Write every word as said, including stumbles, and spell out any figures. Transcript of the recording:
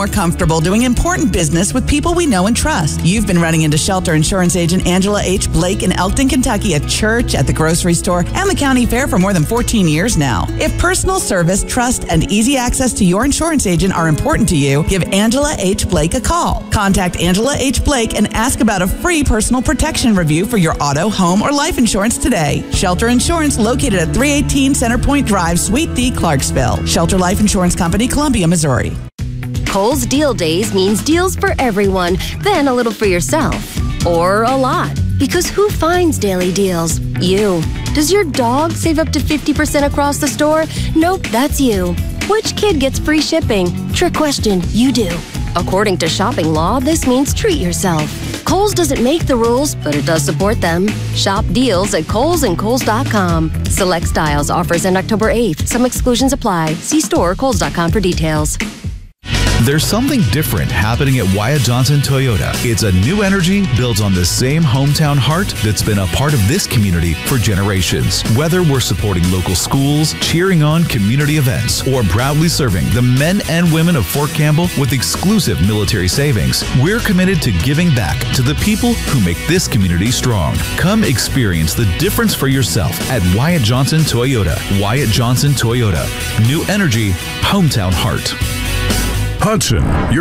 More comfortable doing important business with people we know and trust. You've been running into Shelter Insurance agent Angela H. Blake in Elkton, Kentucky at church, at the grocery store, and the county fair for more than fourteen years now. If personal service, trust, and easy access to your insurance agent are important to you, give Angela H. Blake a call. Contact Angela H. Blake and ask about a free personal protection review for your auto, home, or life insurance today. Shelter Insurance, located at three eighteen Center Point Drive, Suite D, Clarksville. Shelter Life Insurance Company, Columbia, Missouri. Kohl's Deal Days means deals for everyone, then a little for yourself. Or a lot. Because who finds daily deals? You. Does your dog save up to fifty percent across the store? Nope, that's you. Which kid gets free shipping? Trick question, you do. According to shopping law, this means treat yourself. Kohl's doesn't make the rules, but it does support them. Shop deals at Kohl's and Kohl's dot com. Select styles offers end October eighth. Some exclusions apply. See store Kohl's dot com for details. There's something different happening at Wyatt Johnson Toyota. It's a new energy built on the same hometown heart that's been a part of this community for generations. Whether we're supporting local schools, cheering on community events, or proudly serving the men and women of Fort Campbell with exclusive military savings, we're committed to giving back to the people who make this community strong. Come experience the difference for yourself at Wyatt Johnson Toyota. Wyatt Johnson Toyota. New energy, hometown heart. Hudson, your